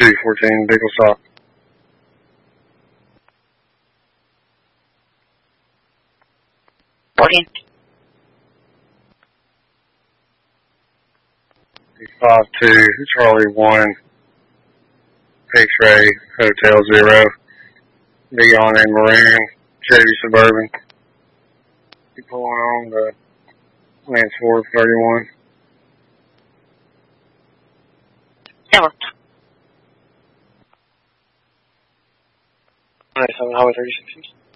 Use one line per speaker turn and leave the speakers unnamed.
214, vehicle stop. $5-2, Charlie 1, X-ray, Hotel 0, Leon and Maroon, Chevy Suburban. You pulling on the Lance Ford 31.
Tower.
97 Highway 36.